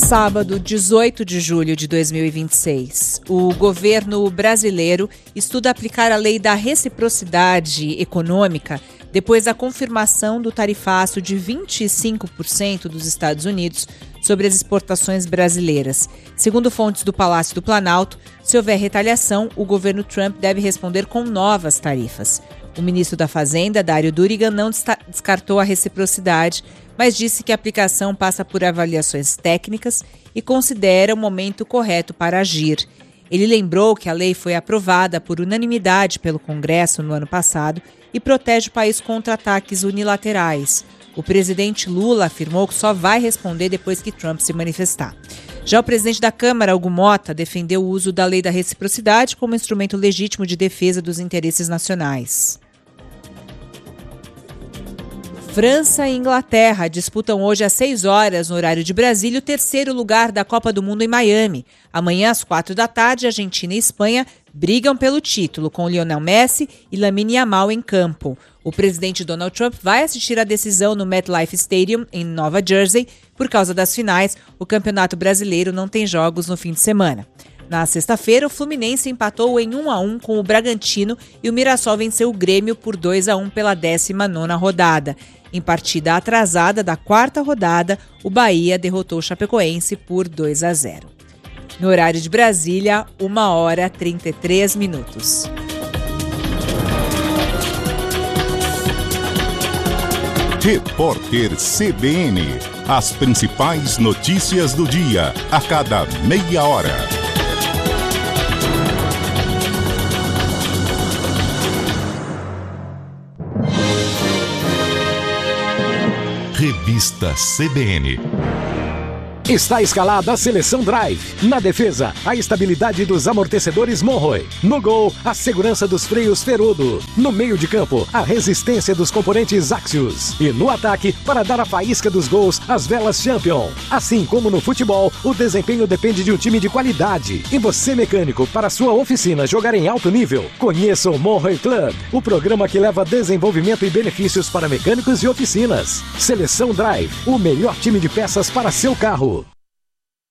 Sábado, 18 de julho de 2026, o governo brasileiro estuda aplicar a lei da reciprocidade econômica depois da confirmação do tarifaço de 25% dos Estados Unidos sobre as exportações brasileiras. Segundo fontes do Palácio do Planalto, se houver retaliação, o governo Trump deve responder com novas tarifas. O ministro da Fazenda, Dário Durigan, não descartou a reciprocidade, mas disse que a aplicação passa por avaliações técnicas e considera o momento correto para agir. Ele lembrou que a lei foi aprovada por unanimidade pelo Congresso no ano passado e protege o país contra ataques unilaterais. O presidente Lula afirmou que só vai responder depois que Trump se manifestar. Já o presidente da Câmara, Hugo Motta, defendeu o uso da lei da reciprocidade como instrumento legítimo de defesa dos interesses nacionais. França e Inglaterra disputam hoje às 6 horas, no horário de Brasília, o terceiro lugar da Copa do Mundo em Miami. Amanhã, às 4 da tarde, Argentina e Espanha brigam pelo título, com Lionel Messi e Lamine Yamal em campo. O presidente Donald Trump vai assistir à decisão no MetLife Stadium, em Nova Jersey. Por causa das finais, o Campeonato Brasileiro não tem jogos no fim de semana. Na sexta-feira, o Fluminense empatou em 1-1 com o Bragantino e o Mirassol venceu o Grêmio por 2-1 pela 19ª rodada. Em partida atrasada da quarta rodada, o Bahia derrotou o Chapecoense por 2-0. No horário de Brasília, 1h33. Repórter CBN. As principais notícias do dia, a cada meia hora. Revista CBN. Está escalada a seleção Drive. Na defesa, a estabilidade dos amortecedores Monroe. No gol, a segurança dos freios Ferodo. No meio de campo, a resistência dos componentes Axios. E no ataque, para dar a faísca dos gols, as velas Champion. Assim como no futebol, o desempenho depende de um time de qualidade. E você, mecânico, para sua oficina jogar em alto nível, conheça o Monroe Club, o programa que leva desenvolvimento e benefícios para mecânicos e oficinas. Seleção Drive, o melhor time de peças para seu carro.